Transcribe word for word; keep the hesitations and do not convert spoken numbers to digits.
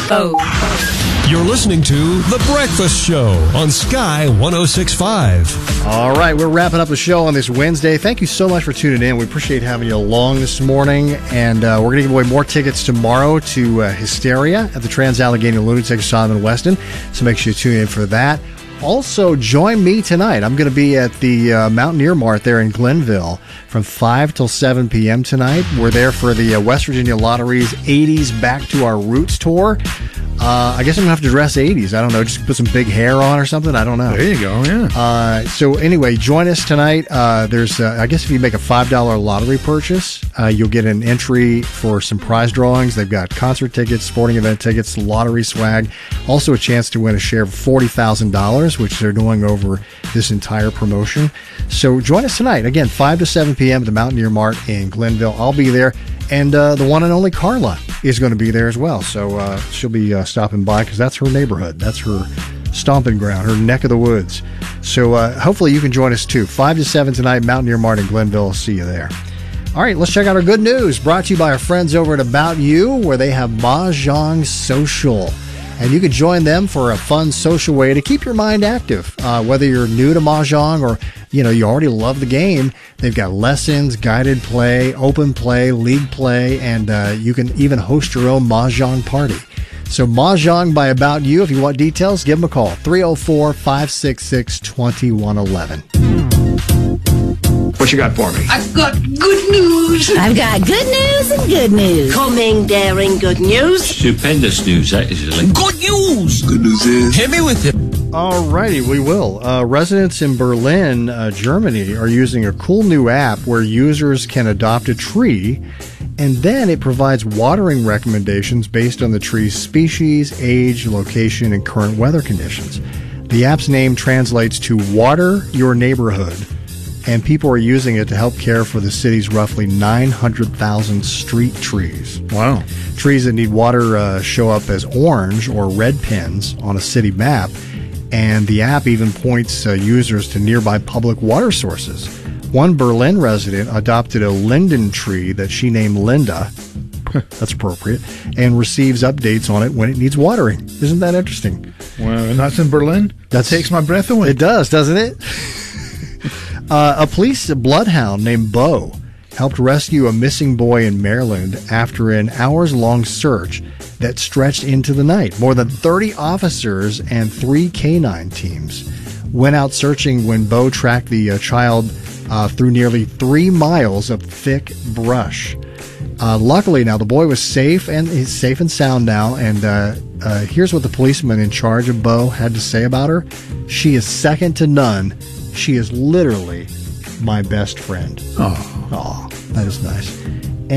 Oh. You're listening to The Breakfast Show on Sky one oh six point five. All right, we're wrapping up the show on this Wednesday. Thank you so much for tuning in. We appreciate having you along this morning. And uh, we're going to give away more tickets tomorrow to uh, Hysteria at the Trans-Allegheny Lunatic Asylum in Weston. So make sure you tune in for that. Also, join me tonight. I'm going to be at the uh, Mountaineer Mart there in Glenville from five till seven p.m. tonight. We're there for the uh, West Virginia Lottery's eighties Back to Our Roots tour. Uh, I guess I'm going to have to dress eighties. I don't know. Just put some big hair on or something. I don't know. There you go, yeah. Uh, so anyway, join us tonight. Uh, there's, uh, I guess if you make a five dollar lottery purchase, uh, you'll get an entry for some prize drawings. They've got concert tickets, sporting event tickets, lottery swag. Also a chance to win a share of forty thousand dollars, which they're doing over this entire promotion. So join us tonight. Again, five to seven p.m. at the Mountaineer Mart in Glenville. I'll be there. And uh, the one and only Carla is going to be there as well. So uh, she'll be uh, stopping by because that's her neighborhood. That's her stomping ground, her neck of the woods. So uh, hopefully you can join us too. five to seven tonight, Mountaineer Mart in Glenville. I'll see you there. All right, let's check out our good news. Brought to you by our friends over at About You, where they have Mahjong Social. And you can join them for a fun social way to keep your mind active. Uh, whether you're new to Mahjong or, you know, you already love the game, they've got lessons, guided play, open play, league play, and uh, you can even host your own Mahjong party. So Mahjong by About You. If you want details, give them a call. three oh four, five six six, two one one one. What you got for me? I've got good news. I've got good news and good news. Coming, daring, good news. Stupendous news, that is. Good news. Good news is. Hit me with it. All righty, we will. Uh, residents in Berlin, uh, Germany, are using a cool new app where users can adopt a tree, and then it provides watering recommendations based on the tree's species, age, location, and current weather conditions. The app's name translates to Water Your Neighborhood, and people are using it to help care for the city's roughly nine hundred thousand street trees. Wow. Trees that need water uh, show up as orange or red pins on a city map, and the app even points uh, users to nearby public water sources. One Berlin resident adopted a linden tree that she named Linda, that's appropriate, and receives updates on it when it needs watering. Isn't that interesting? Well, and that's in Berlin? That takes my breath away. It does, doesn't it? uh, a police bloodhound named Bo helped rescue a missing boy in Maryland after an hours-long search that stretched into the night. More than thirty officers and three canine teams went out searching when Bo tracked the uh, child uh, through nearly three miles of thick brush. Uh, luckily, now the boy was safe and he's safe and sound now. And uh, uh, here's what the policeman in charge of Bo had to say about her: "She is second to none. She is literally my best friend." Oh, oh, that is nice.